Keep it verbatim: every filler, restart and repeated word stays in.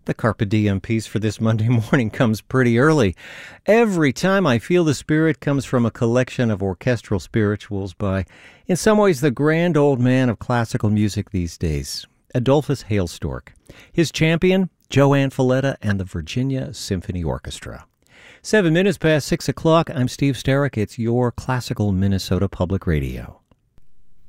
The Carpe Diem piece for this Monday morning comes pretty early. Every time I feel the spirit comes from a collection of orchestral spirituals by, in some ways, the grand old man of classical music these days, Adolphus Hailstork. His champion, Joanne Falletta and the Virginia Symphony Orchestra. Seven minutes past six o'clock, I'm Steve Sterrick. It's your Classical Minnesota Public Radio.